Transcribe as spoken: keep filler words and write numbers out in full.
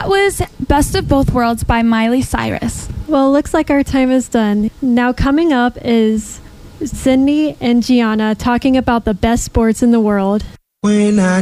That was Best of Both Worlds by Miley Cyrus. Well, looks like our time is done. Now coming up is Sydney and Gianna talking about the best sports in the world. When I